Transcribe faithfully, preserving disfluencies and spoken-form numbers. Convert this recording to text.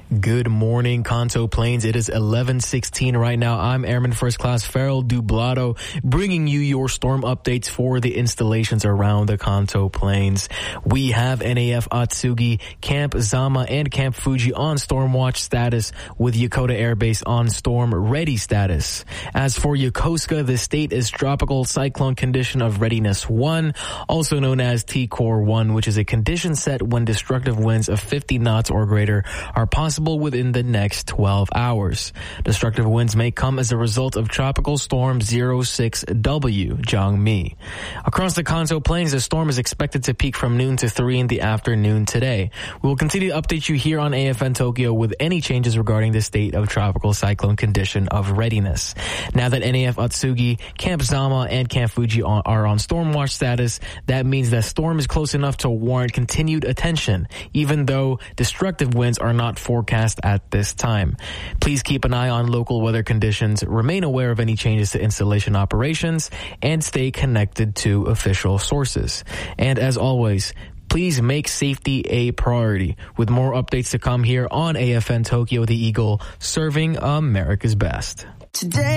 Good morning, Kanto Plains. It is eleven sixteen right now. I'm Airman First Class Farrell Dublado, bringing you your storm updates for the installations around the Kanto Plains. We have N A F Atsugi, Camp Zama, and Camp Fuji on storm watch status, with Yokota Air Base on storm ready status. As for Yokosuka, the state is tropical cyclone condition of readiness one, also known as T-Core one, which is a condition set when destructive winds of fifty knots or greater are possible within the next twelve hours. Destructive winds may come as a result of Tropical Storm zero six W, Jangmi. Across the Kanto Plains, the storm is expected to peak from noon to three in the afternoon today. We will continue to update you here on A F N Tokyo with any changes regarding the state of tropical cyclone condition of readiness. Now that N A F Atsugi, Camp Zama, and Camp Fuji are on storm watch status, that means that storm is close enough to warrant continued attention, even though destructive winds are not forecast at this time. Please keep an eye on local weather conditions, remain aware of any changes to installation operations, and stay connected to official sources. And as always, please make safety a priority. With more updates to come here on A F N Tokyo, the Eagle, serving America's best. Today